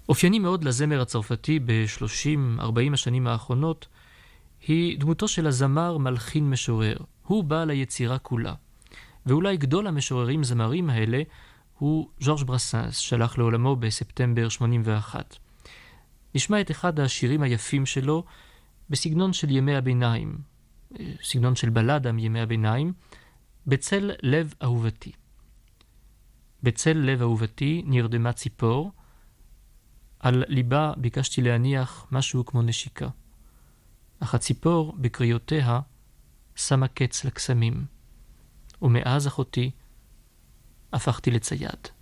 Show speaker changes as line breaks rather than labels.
אופייני מאוד לזמר הצרפתי ב-30-40 השנים האחרונות, היא דמותו של הזמר מלחין משורר. הוא בעל היצירה כולה. ואולי גדול המשוררים זמרים האלה הוא ז'ורג' ברסנס, שלח לעולמו בספטמבר 81. נשמע את אחד השירים היפים שלו בסגנון של ימי הביניים, סגנון של בלדה מימי הביניים, בצל לב אהובתי. בצל לב אהובתי נרדמה ציפור, על ליבה ביקשתי להניח משהו כמו נשיקה. אך הציפור בקריאותיה שמה קץ לקסמים, ומאז אחותי הפכתי לצייד.